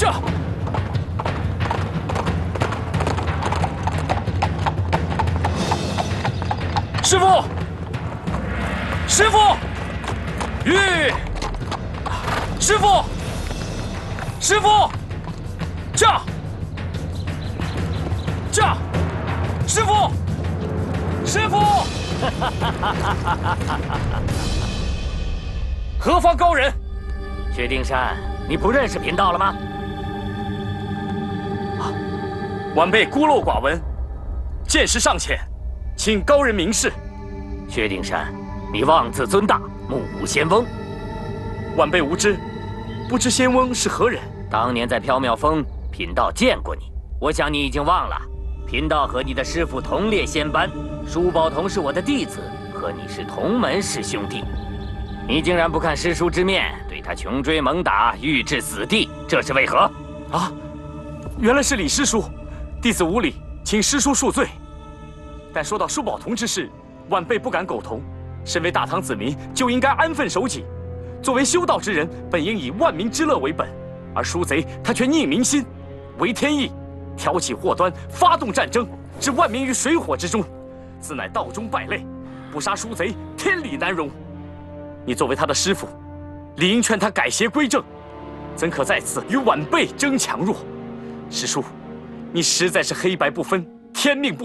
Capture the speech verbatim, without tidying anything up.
这。师傅，师傅，玉，师傅，师傅，这，这，师傅，师傅，何方高人？ 薛丁山，你不认识贫道了吗？ 晚辈孤陋寡闻，见识尚浅，请高人明示。 薛丁山，你妄自尊大，目无仙翁。 晚辈无知，不知仙翁是何人。 当年在缥缈峰，贫道见过你，我想你已经忘了。贫道和你的师父同列仙班，舒宝同是我的弟子，和你是同门师兄弟。你竟然不看师叔之面，对他穷追猛打，欲置死地，这是为何？ 啊，原来是李师叔，弟子无礼，请师叔恕罪。但说到舒宝同之事，晚辈不敢苟同。身为大唐子民，就应该安分守己。作为修道之人，本应以万民之乐为本，而书贼他却逆民心，违天意，挑起祸端，发动战争，置万民于水火之中，自乃道中败类。不杀书贼，天理难容。你作为他的师父，理应劝他改邪归正，怎可在此与晚辈争强弱？师叔，你实在是黑白不分，天命不